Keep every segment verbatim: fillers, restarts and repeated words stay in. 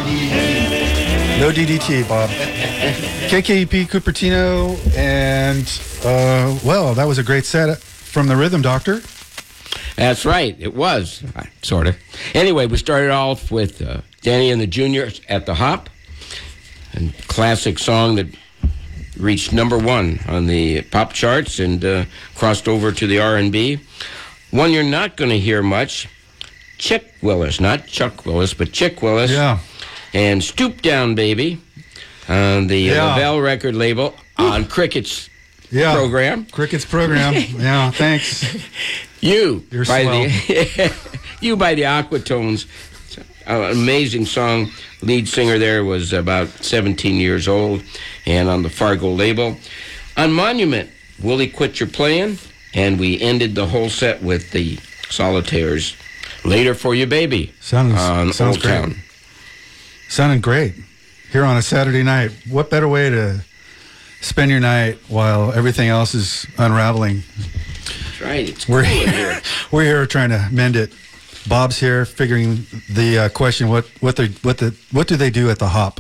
D D T. No D D T, Bob. K K E P Cupertino, and, uh, well, that was a great set from the Rhythm Doctor. That's right. It was, sort of. Anyway, we started off with uh, Danny and the Juniors at the Hop, a classic song that reached number one on the pop charts and uh, crossed over to the R and B. One you're not going to hear much, Chick Willis, not Chuck Willis, but Chick Willis. Yeah. And Stoop Down Baby on the Yeah. Lavelle record label on Cricket's Yeah. program. Cricket's program. Yeah, thanks. You You're by swell. the You by the Aquatones. An amazing song. Lead singer there was about seventeen years old and on the Fargo label. On Monument, Willie Quit Your Playing, and we ended the whole set with the Solitaires. Later for You Baby Sounds, on sounds Old great. Town. Sounding great. Here on a Saturday night. What better way to spend your night while everything else is unraveling? That's right. It's We're cool in here. here. We're here trying to mend it. Bob's here figuring the uh, question: what what the what the what do they do at the Hop?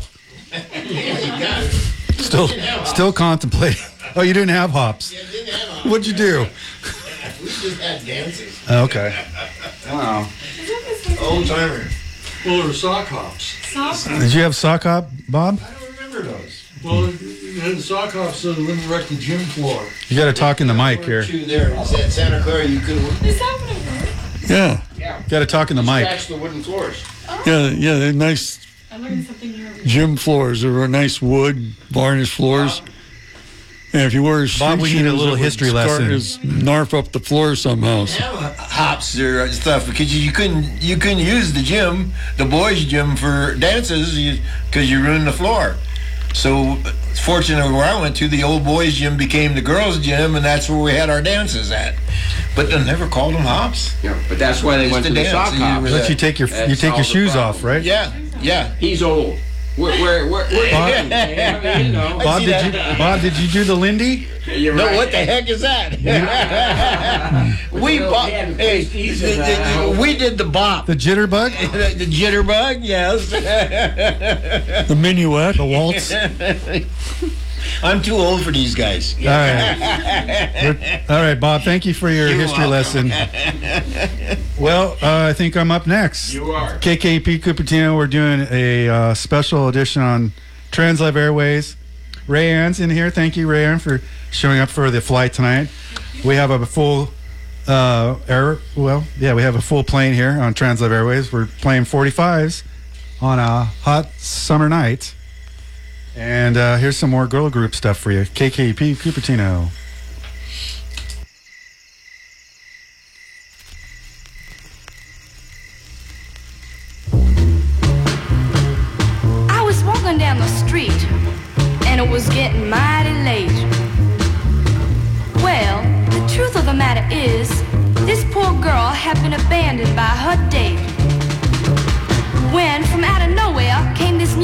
Still still contemplating. Oh, you didn't have hops. Yeah, didn't have hops. What'd you do? We just had dances. Okay. Wow. Old timer. Well, there were sock hops. Did you have sock hop, Bob? I don't remember those. Well, you had sock hops so they wouldn't wreck the gym floor. You got to talk in the mic here. Two there. Is that Santa Clara? You could. Is that what it was? Yeah, Yeah. Got to talk in the mic. Scratch the wooden floors. yeah, yeah. They're nice I learned something new every day. gym floors. They were nice wood varnished floors. And if you wear street Bob, we need a shoes, little it would history start lesson. to narf up the floor somehow. So. Have hops or stuff because you, you couldn't you couldn't use the gym, the boys' gym for dances because you, you ruined the floor. So fortunately, where I went to, the old boys' gym became the girls' gym, and that's where we had our dances at. But they never called them hops. Yeah, but that's why they Just went to to the dance. sock You hops. were Let you take your That you take your solved the shoes problem. off, right? Yeah, yeah. He's old. We're, we're, we're, we're Bob, I mean, you know. Bob, see did that. you Bob, did you do the Lindy? You're No, right. what the heck is that? we Well, bop. we had Hey, pasties the- and, the- uh, we did the bop. The jitterbug? The, the jitterbug, yes. The minuet. The waltz? I'm too old for these guys. All right. We're- all right, Bob, thank you for your You're history welcome. lesson. Well, uh, I think I'm up next. You are. K K P Cupertino, we're doing a uh, special edition on Translive Airways. Ray Ann's in here. Thank you, Ray Ann, for showing up for the flight tonight. We have a full uh, air, well, yeah, we have a full plane here on Translive Airways. We're playing forty-fives on a hot summer night. And uh, here's some more girl group stuff for you. K K P Cupertino. I was walking down the street, and it was getting mighty late. Well, the truth of the matter is, this poor girl had been abandoned by her date. When from out of nowhere came this new